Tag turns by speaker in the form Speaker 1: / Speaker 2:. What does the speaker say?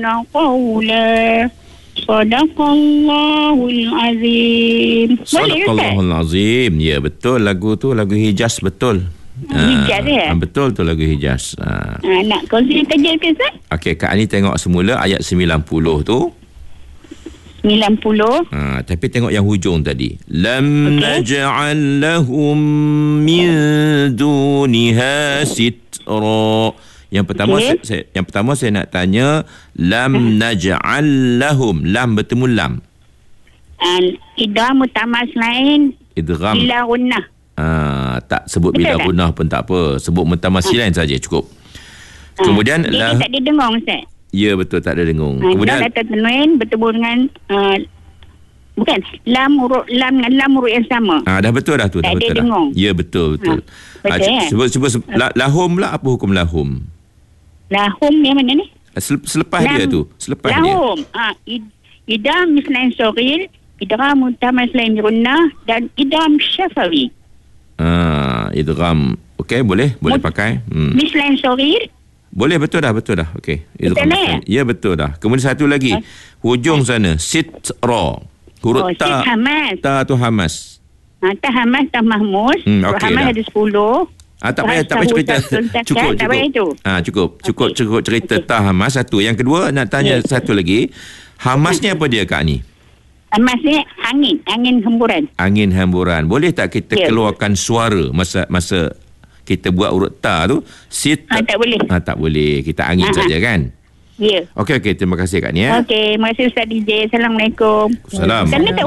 Speaker 1: qawla. Sadaqallahul azim.
Speaker 2: Sadaqallahul azim. Ya, betul. Lagu tu lagu Hijaz, betul.
Speaker 1: Hijaz
Speaker 2: Betul tu lagu Hijaz.
Speaker 1: Nak kongsi tajuk ke, Ustaz?
Speaker 2: Okey, Kak Ani tengok semula ayat 90 tu.
Speaker 1: 90.
Speaker 2: Tapi tengok yang hujung tadi. Lam naj'al lahum min duniha sitra. Yang pertama saya nak tanya, lam naj'al lahum. Lam bertemu lam.
Speaker 1: Idgham mutamas lain.
Speaker 2: Idgham.
Speaker 1: Bila gunnah.
Speaker 2: Tak sebut bila gunnah pun tak apa. Sebut mutamassilain saja cukup. Kemudian
Speaker 1: dia tak ada dengung, Ustaz.
Speaker 2: Ya, betul, tak ada dengung. Kemudian
Speaker 1: kata tanwin bertemu dengan bukan lam huruf yang sama.
Speaker 2: Dah betul dah tu, dah betul dah. Ya, betul. Sebut lahum lah, apa hukum lahum?
Speaker 1: Lahum yang mana ni?
Speaker 2: Selepas dia tu, selepas
Speaker 1: lahum.
Speaker 2: dia.
Speaker 1: Idgham mislain saghir, idgham mutamas lain gunnah dan idgham syafawi.
Speaker 2: Idgham. Okey, boleh pakai.
Speaker 1: Mislain saghir.
Speaker 2: Boleh, betul dah. Okey. Ya, betul dah. Kemudian satu lagi. Hujung sana, sitra. Huruf ta. Ta tu hamas.
Speaker 1: Ta hamas, ta mahmus.
Speaker 2: Okay,
Speaker 1: hamas ada 10.
Speaker 2: Tak payah cerita. Cukup cerita ta hamas satu. Yang kedua nak tanya satu lagi. Hamas ni apa dia, Kak ni?
Speaker 1: Hamas ni angin hemburan. Angin
Speaker 2: hemburan. Boleh tak kita keluarkan suara masa kita buat urut ta tu?
Speaker 1: Tak boleh.
Speaker 2: Tak boleh. Kita angin saja kan?
Speaker 1: Ya.
Speaker 2: Okey. Terima kasih, Kak ni.
Speaker 1: Okey. Terima kasih, Ustaz DJ. Assalamualaikum.
Speaker 2: Assalamualaikum.